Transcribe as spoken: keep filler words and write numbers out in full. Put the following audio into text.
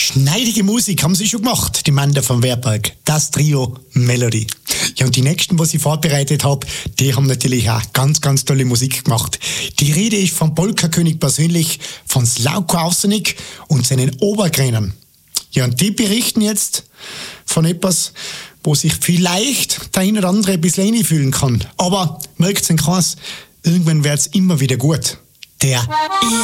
Schneidige Musik haben sie schon gemacht, die Männer vom Werberg. Das Trio Melody. Ja, und die nächsten, was ich vorbereitet habe, die haben natürlich auch ganz, ganz tolle Musik gemacht. Die Rede ist vom Polka-König persönlich, von Sławko Ausenik und seinen Obergränern. Ja, und die berichten jetzt von etwas, wo sich vielleicht der eine oder andere ein bisschen einfühlen kann. Aber merkt's in keins, irgendwann wird's immer wieder gut. Der